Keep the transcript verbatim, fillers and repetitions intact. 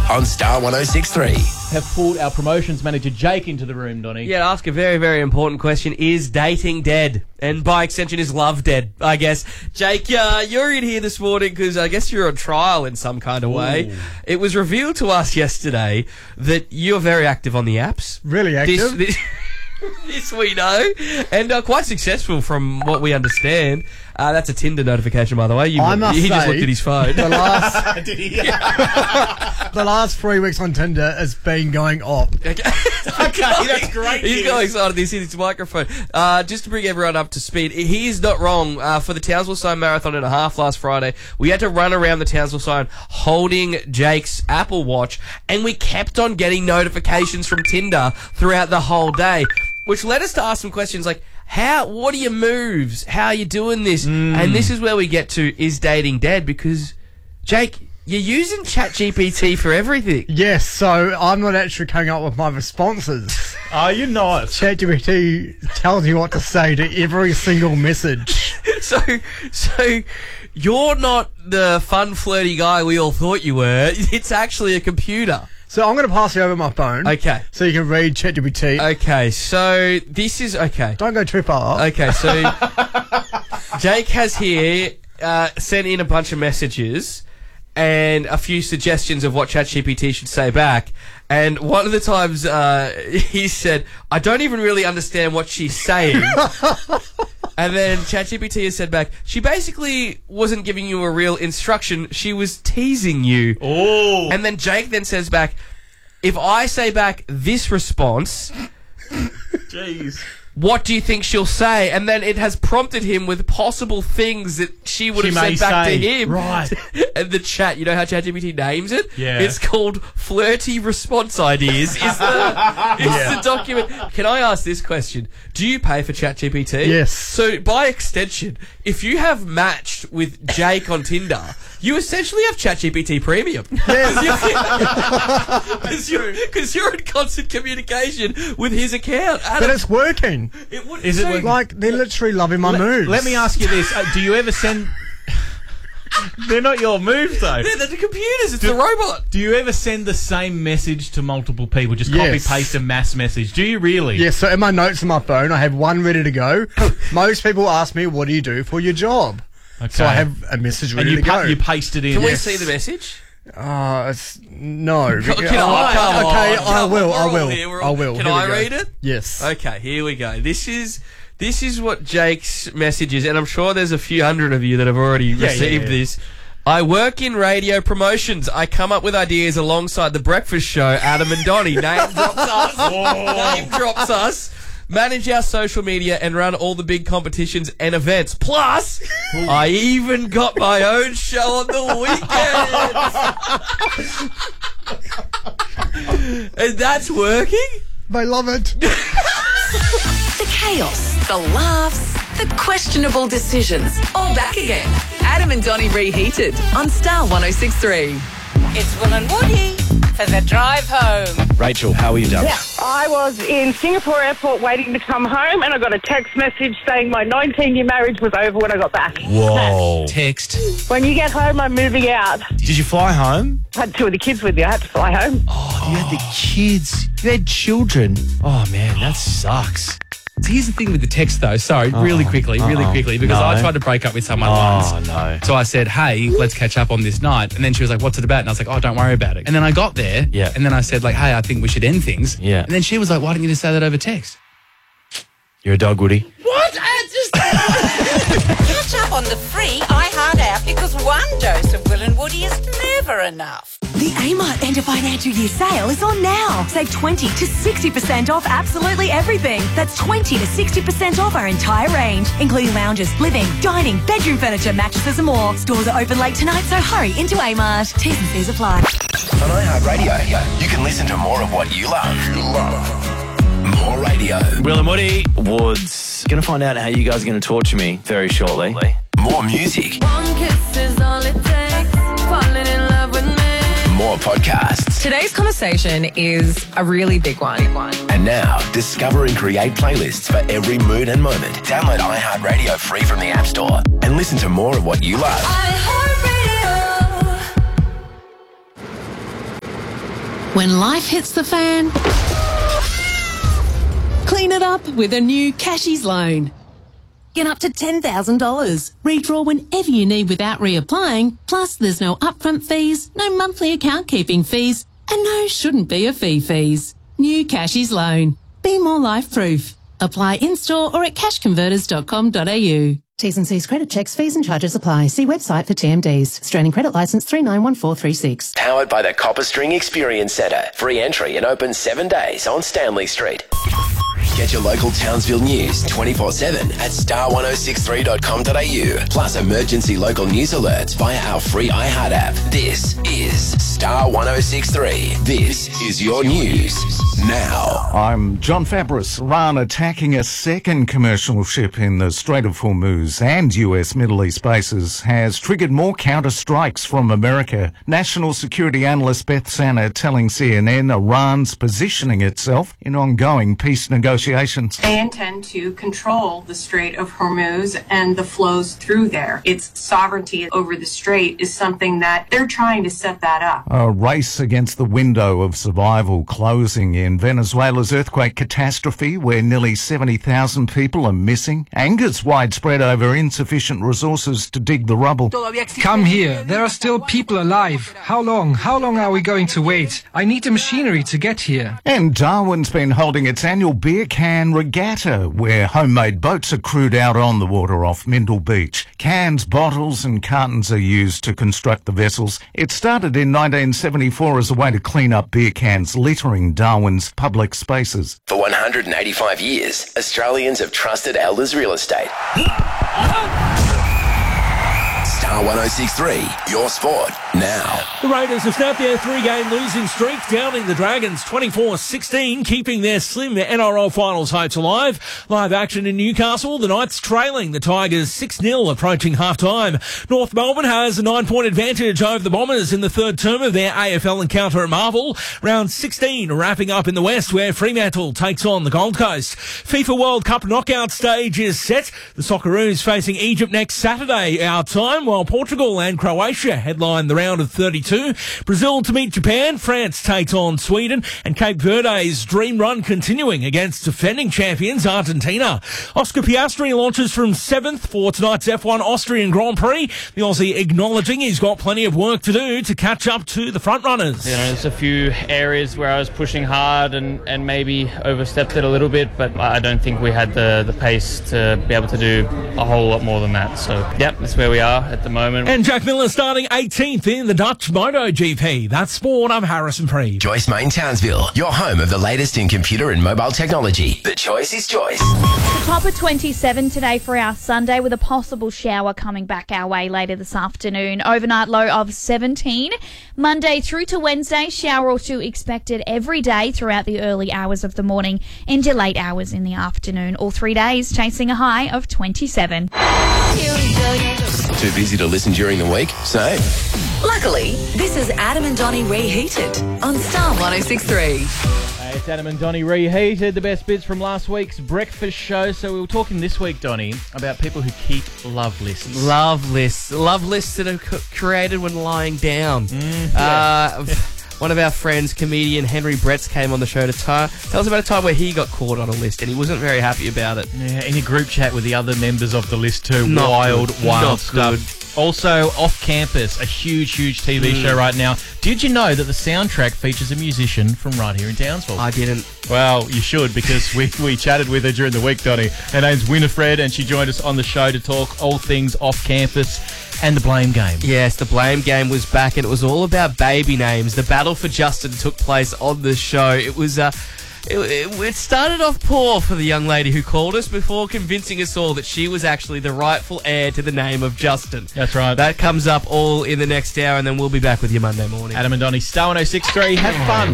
on Star one oh six point three. Have pulled our promotions manager Jake into the room, Donny. Yeah, to ask a very, very important question. Is dating dead? And by extension, is love dead, I guess. Jake, uh, you're in here this morning because I guess you're on trial in some kind of way. Ooh. It was revealed to us yesterday that you're very active on the apps. Really active? This, this, this we know. And uh, quite successful from what we understand. Uh, that's a Tinder notification, by the way. You, I must he say, just looked at his phone. The last, the last three weeks on Tinder has been going off. Okay, Okay, that's great He's news. going excited. He's in his microphone. Uh, just to bring everyone up to speed, he is not wrong. Uh, for the Townsville Sign Marathon and a half last Friday, we had to run around the Townsville Sign holding Jake's Apple Watch, and we kept on getting notifications from Tinder throughout the whole day, which led us to ask some questions like, How? What are your moves? How are you doing this? Mm. And this is where we get to, is dating dead? Because, Jake, you're using ChatGPT for everything. Yes, so I'm not actually coming up with my responses. Are you not? ChatGPT tells you what to say to every single message. So, so you're not the fun, flirty guy we all thought you were. It's actually a computer. So I'm going to pass you over my phone. Okay. So you can read ChatGPT. Okay, so this is... Okay. Don't go too far. Okay, so Jake has here uh, sent in a bunch of messages and a few suggestions of what ChatGPT should say back. And one of the times uh, he said, I don't even really understand what she's saying. And then ChatGPT has said back, she basically wasn't giving you a real instruction. She was teasing you. Oh. And then Jake then says back, if I say back this response... Jeez. What do you think she'll say? And then it has prompted him with possible things that she would She have said may back say. to him. Right. And the chat, you know how ChatGPT names it? Yeah. It's called Flirty Response Ideas. Is the, is Yeah. the document. Can I ask this question? Do you pay for ChatGPT? Yes. So, by extension, if you have matched with Jake on Tinder, you essentially have ChatGPT Premium. Because you're, you're, you're in constant communication with his account. But it's working. It would, Is it so- working? Like, they're literally loving my Let, moves. let me ask you this. Uh, do you ever send... They're not your moves, though. They're the computers. It's the robot. Do you ever send the same message to multiple people? Just Yes. copy paste a mass message. Do you really? Yes, so in my notes on my phone, I have one ready to go. Most people ask me, what do you do for your job? Okay. So I have a message and ready you, to go. pa- you paste it in. Can we Yes. see the message? Uh, it's, no. Can, can Oh, I? Come okay, on, I come will, on, I we're will, all here, we're I all- will. Can Here we I go. read it? Yes. Okay, here we go. This is this is what Jake's message is, and I'm sure there's a few hundred of you that have already Yeah, received yeah, yeah. this. I work in radio promotions. I come up with ideas alongside the breakfast show, Adam and Donnie. Name drops us. Name drops us. Manage our social media and run all the big competitions and events. Plus, I even got my own show on the weekends. And that's working? They love it. The chaos, the laughs, the questionable decisions. All back again. Adam and Donnie reheated on Star one oh six point three. It's Will and Woody for the drive home. Rachel, how are you, darling? I was in Singapore airport waiting to come home, and I got a text message saying my nineteen-year marriage was over when I got back. Whoa. Text. When you get home, I'm moving out. Did you fly home? I had two of the kids with you. I had to fly home. Oh, you had the kids. You had children. Oh, man, that sucks. Here's the thing with the text, though. Sorry, really quickly, really uh-oh. quickly, because No. I tried to break up with someone Oh, once. no. So I said, hey, let's catch up on this night. And then she was like, what's it about? And I was like, oh, don't worry about it. And then I got there. Yeah. And then I said, like, hey, I think we should end things. Yeah. And then she was like, why didn't you just say that over text? You're a dog, Woody. What? I just... Catch up on the free iHeart app because one dose of Will and Woody is never enough. The Amart End of Financial Year sale is on now. Save twenty to sixty percent off absolutely everything. That's twenty to sixty percent off our entire range, including lounges, living, dining, bedroom furniture, mattresses and more. Stores are open late tonight, so hurry into Amart. T's and C's apply. On iHeartRadio, you can listen to more of what you love. You love. More radio. Will and Woody Woods. Going to find out how you guys are going to torture me very shortly. More music. One kiss is all it takes. Falling in love with me. More podcasts. Today's conversation is a really big one. And now, discover and create playlists for every mood and moment. Download iHeartRadio free from the App Store and listen to more of what you love. iHeartRadio. When life hits the fan, clean it up with a new Cashies loan. Get up to ten thousand dollars. Redraw whenever you need without reapplying. Plus, there's no upfront fees, no monthly account keeping fees, and no shouldn't be a fee fees. New Cashies loan. Be more life-proof. Apply in-store or at cash converters dot com dot a u. T's and C's credit checks, fees and charges apply. See website for T M Ds. Australian Credit Licence three nine one four three six. Powered by the Copper String Experience Centre. Free entry and open seven days on Stanley Street. Get your local Townsville news twenty-four seven at star ten sixty-three dot com dot a u. Plus emergency local news alerts via our free iHeart app. This is Star ten sixty-three. This is your news now. I'm John Fabris. Iran attacking a second commercial ship in the Strait of Hormuz and U S Middle East bases has triggered more counter-strikes from America. National security analyst Beth Sanner telling C N N Iran's positioning itself in ongoing peace negotiations. They intend to control the Strait of Hormuz and the flows through there. Its sovereignty over the strait is something that they're trying to set that up. A race against the window of survival closing in Venezuela's earthquake catastrophe, where nearly seventy thousand people are missing. Anger's widespread over insufficient resources to dig the rubble. Come here. There are still people alive. How long? How long are we going to wait? I need the machinery to get here. And Darwin's been holding its annual beer can regatta, where homemade boats are crewed out on the water off Mindle Beach. Cans, bottles and cartons are used to construct the vessels. It started in nineteen seventy-four as a way to clean up beer cans littering Darwin's public spaces. For one hundred eighty-five years, Australians have trusted Elders Real Estate. Star ten sixty-three, your sport now. The Raiders have snapped their three-game losing streak, downing the Dragons twenty-four sixteen, keeping their slim N R L finals hopes alive. Live action in Newcastle, the Knights trailing the Tigers six nil approaching half-time. North Melbourne has a nine-point advantage over the Bombers in the third term of their A F L encounter at Marvel. Round sixteen wrapping up in the West, where Fremantle takes on the Gold Coast. FIFA World Cup knockout stage is set. The Socceroos facing Egypt next Saturday our time, while Portugal and Croatia headline the round of thirty-two. Brazil to meet Japan. France takes on Sweden. And Cape Verde's dream run continuing against defending champions Argentina. Oscar Piastri launches from seventh for tonight's F one Austrian Grand Prix. The Aussie acknowledging he's got plenty of work to do to catch up to the front runners. You know, there's a few areas where I was pushing hard and, and maybe overstepped it a little bit, but I don't think we had the, the pace to be able to do a whole lot more than that. So, yep, that's where we are at the moment. And Jack Miller starting eighteenth in the Dutch MotoGP. That's sport. I'm Harrison Preeve. Joyce Main Townsville, your home of the latest in computer and mobile technology. The choice is Joyce. The top of twenty-seven today for our Sunday, with a possible shower coming back our way later this afternoon. Overnight low of seventeen. Monday through to Wednesday, shower or two expected every day throughout the early hours of the morning into late hours in the afternoon. All three days chasing a high of twenty-seven. Too busy to listen during the week? Same. Luckily, this is Adam and Donnie Reheated on Star ten sixty-three. Hey, it's Adam and Donnie Reheated, the best bits from last week's breakfast show. So we were talking this week, Donnie, about people who keep love lists. Love lists. Love lists that are c- created when lying down. Mm, uh, One of our friends, comedian Henry Bretz, came on the show to t- tell us about a time where he got caught on a list and he wasn't very happy about it. Yeah, in a group chat with the other members of the list too. Not wild, good. wild Not stuff. good. Also, Off Campus, a huge, huge T V mm. show right now. Did you know that the soundtrack features a musician from right here in Townsville? I didn't. Well, you should, because we, we chatted with her during the week, Donnie. Her name's Winifred, and she joined us on the show to talk all things Off Campus and the Blame Game. Yes, the Blame Game was back, and it was all about baby names. The battle for Justin took place on the show. It was... Uh, It, it, it started off poor for the young lady who called us before convincing us all that she was actually the rightful heir to the name of Justin. That's right. That comes up all in the next hour, and then we'll be back with you Monday morning. Adam and Donnie, Star ten sixty-three. Have fun.